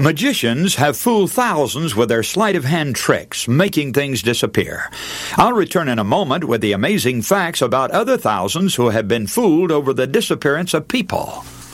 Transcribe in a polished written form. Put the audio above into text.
Magicians have fooled thousands with their sleight-of-hand tricks, making things disappear. I'll return in a moment with the amazing facts about other thousands who have been fooled over the disappearance of people.